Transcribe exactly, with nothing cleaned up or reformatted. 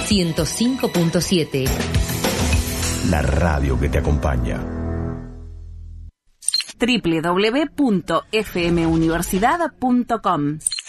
ciento cinco punto siete. La radio que te acompaña. doble u doble u doble u punto f m universidad punto com